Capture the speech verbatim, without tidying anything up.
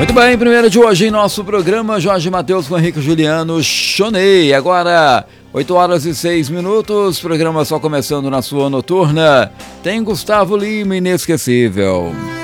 Muito bem, primeiro de hoje em nosso programa, Jorge Mateus com Henrique Juliano, Chonei. Agora, oito horas e seis minutos, programa só começando na sua noturna. Tem Gustavo Lima, Inesquecível.